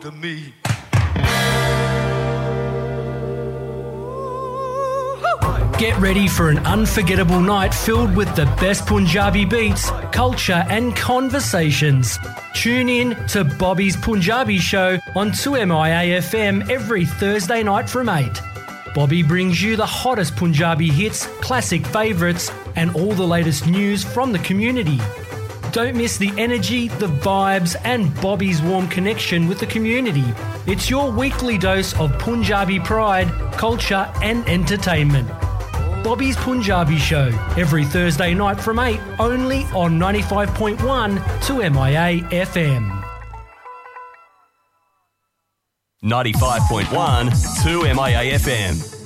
to me. Get ready for an unforgettable night filled with the best Punjabi beats, culture and conversations. Tune in to Bobby's Punjabi Show on 2MIA FM every Thursday night from 8. Bobby brings you the hottest Punjabi hits, classic favourites and all the latest news from the community. Don't miss the energy, the vibes and Bobby's warm connection with the community. It's your weekly dose of Punjabi pride, culture and entertainment. Bobby's Punjabi Show, every Thursday night from 8, only on 95.1 2MIA FM. 95.1 2MIA FM.